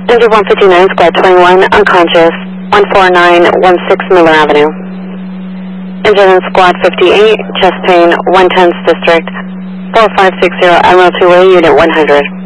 Engine 159, Squad 21, unconscious, 14916 Miller Avenue. Engine in Squad 58, chest pain, 110th District, 4560 Admiralty Way, Unit 100.